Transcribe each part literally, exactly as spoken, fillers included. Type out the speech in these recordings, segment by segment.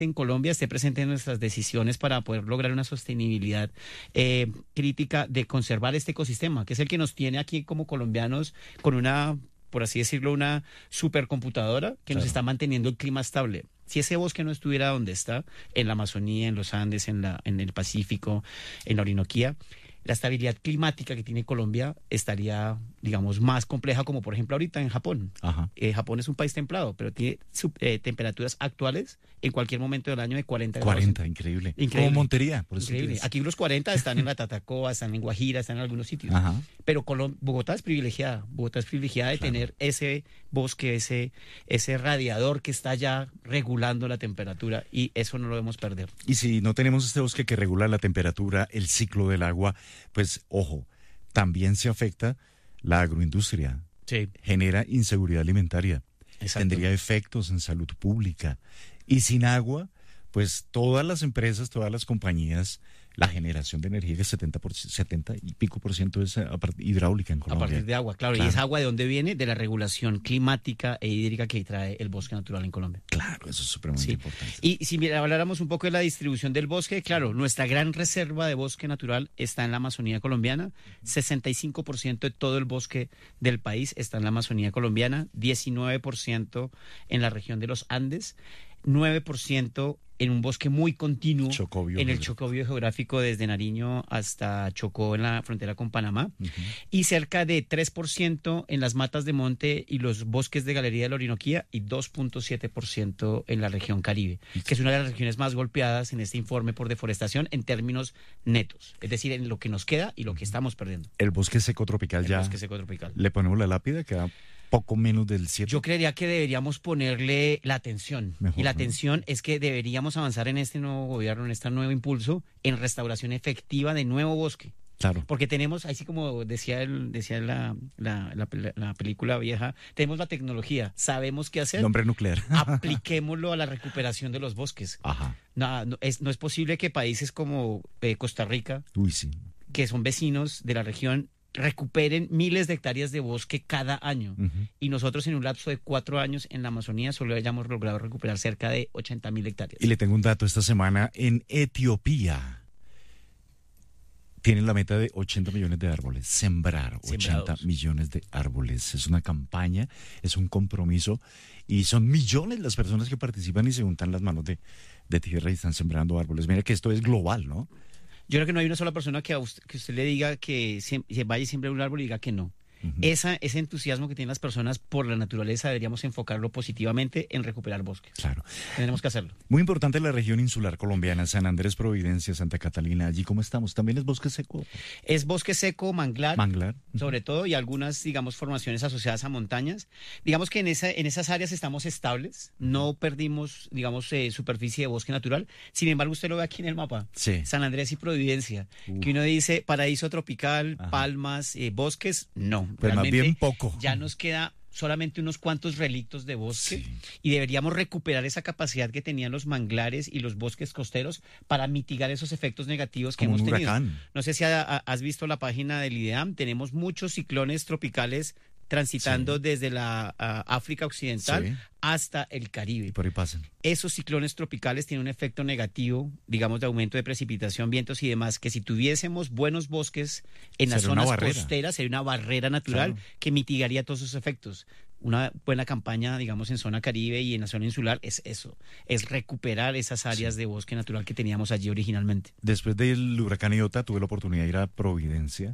en Colombia esté presente en nuestras decisiones para poder lograr una sostenibilidad eh, crítica de conservar este ecosistema, que es el que nos tiene aquí como colombianos con una, por así decirlo, una supercomputadora que nos Claro. está manteniendo el clima estable. Si ese bosque no estuviera donde está, en la Amazonía, en los Andes, en la, en el Pacífico, en la Orinoquía, la estabilidad climática que tiene Colombia estaría, digamos, más compleja, como por ejemplo ahorita en Japón. Ajá. Eh, Japón es un país templado, pero tiene sub- eh, temperaturas actuales en cualquier momento del año de cuarenta grados. cuarenta, increíble. Increíble. Como Montería, por eso Increíble. tienes- Aquí los cuarenta están en la Tatacoa, están en Guajira, están en algunos sitios. Ajá. Pero Colom- Bogotá es privilegiada. Bogotá es privilegiada de Claro. tener ese bosque, ese, ese radiador que está ya regulando la temperatura y eso no lo debemos perder. Y si no tenemos este bosque que regula la temperatura, el ciclo del agua, pues ojo, también se afecta la agroindustria, Sí, genera inseguridad alimentaria, exacto. tendría efectos en salud pública. Y sin agua, pues todas las empresas, todas las compañías, la generación de energía que es setenta por ciento, setenta y pico por ciento es a part- hidráulica en A Colombia. partir de agua, claro. Claro. ¿Y esa agua de dónde viene? De la regulación climática e hídrica que trae el bosque natural en Colombia. Claro, eso es supremamente Sí. importante. Y si mira, habláramos un poco de la distribución del bosque, claro, nuestra gran reserva de bosque natural está en la Amazonía colombiana. sesenta y cinco por ciento de todo el bosque del país está en la Amazonía colombiana, diecinueve por ciento en la región de los Andes, nueve por ciento en un bosque muy continuo Chocó en el biogeográfico. Chocó biogeográfico desde Nariño hasta Chocó en la frontera con Panamá Ujú. y cerca de tres por ciento en las matas de monte y los bosques de galería de la Orinoquía y dos punto siete por ciento en la región Caribe, que es una de las regiones más golpeadas en este informe por deforestación en términos netos, es decir, en lo que nos queda y lo que estamos perdiendo. El bosque seco tropical El ya bosque seco tropical. le ponemos la lápida, queda poco menos del siete. Yo creería que deberíamos ponerle la atención. Mejor, y la ¿no? atención es que deberíamos avanzar en este nuevo gobierno, en este nuevo impulso, en restauración efectiva de nuevo bosque. Claro. Porque tenemos, así como decía el, decía la, la, la, pel- la película vieja, tenemos la tecnología, sabemos qué hacer, El hombre nuclear. apliquémoslo a la recuperación de los bosques. Ajá. No, no, es, no es posible que países como eh, Costa Rica, Uy, sí. que son vecinos de la región, recuperen miles de hectáreas de bosque cada año. Ujú. Y nosotros en un lapso de cuatro años en la Amazonía solo hayamos logrado recuperar cerca de ochenta mil hectáreas. Y le tengo un dato esta semana. En Etiopía tienen la meta de ochenta millones de árboles. Sembrar Sembrados. ochenta millones de árboles. Es una campaña, es un compromiso. Y son millones las personas que participan y se juntan las manos de, de tierra y están sembrando árboles. Mira que esto es global, ¿no? Yo creo que no hay una sola persona que, a usted, que usted le diga que se, se vaya y siembre un árbol y diga que no. Ujú. Esa, ese entusiasmo que tienen las personas por la naturaleza deberíamos enfocarlo positivamente en recuperar bosques. Claro. Tenemos que hacerlo. Muy importante la región insular colombiana, San Andrés, Providencia, Santa Catalina. Allí, ¿cómo estamos? También es bosque seco. Es bosque seco, manglar, Manglar. sobre todo, y algunas, digamos, formaciones asociadas a montañas. Digamos que en, esa, en esas áreas estamos estables, no perdimos, digamos, eh, superficie de bosque natural. Sin embargo, usted lo ve aquí en el mapa. Sí. San Andrés y Providencia, Uf. que uno dice paraíso tropical, Ajá. palmas, eh, bosques, no. Pues más realmente bien poco. Ya nos queda solamente unos cuantos relictos de bosque Sí. y deberíamos recuperar esa capacidad que tenían los manglares y los bosques costeros para mitigar esos efectos negativos que Como un hemos tenido. huracán. No sé si ha- ha- has visto la página del IDEAM, tenemos muchos ciclones tropicales transitando Sí. desde la ah, África Occidental Sí. hasta el Y Caribe. por ahí pasan. Esos ciclones tropicales tienen un efecto negativo, digamos, de aumento de precipitación, vientos y demás, que si tuviésemos buenos bosques en las Sería una zonas barrera. costeras, sería una barrera natural Claro. que mitigaría todos esos efectos. Una buena campaña, digamos, en zona Caribe y en la zona insular es eso, es recuperar esas áreas de bosque natural que teníamos allí originalmente. Después del huracán Iota tuve la oportunidad de ir a Providencia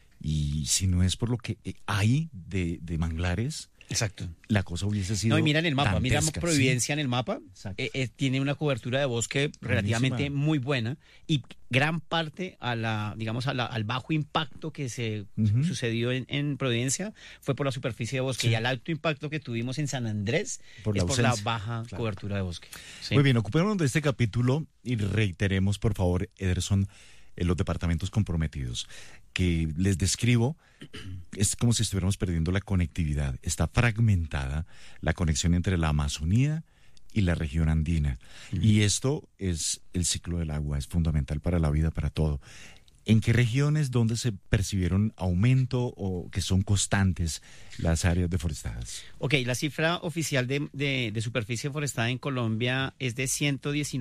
y si no es por lo que eh, hay de, de manglares, Exacto. la cosa hubiese sido No, y mira en el mapa, mira dantesca, Providencia en el mapa, Exacto. eh, eh, tiene una cobertura de bosque relativamente Buenísima. muy buena y gran parte a la, digamos, a la- al bajo impacto que se Ujú. sucedió en, en Providencia fue por la superficie de bosque Sí. y al alto impacto que tuvimos en San Andrés Por es la por la ausencia. baja Claro. cobertura de bosque. Sí. Muy bien, ocupémonos de este capítulo y reiteremos, por favor, Ederson, eh, los departamentos comprometidos, que les describo, es como si estuviéramos perdiendo la conectividad. Está fragmentada la conexión entre la Amazonía y la región andina. Y esto es el ciclo del agua, es fundamental para la vida, para todo. ¿En qué regiones donde se percibieron aumento o que son constantes las áreas deforestadas? Ok, la cifra oficial de, de, de superficie forestada en Colombia es de ciento diecinueve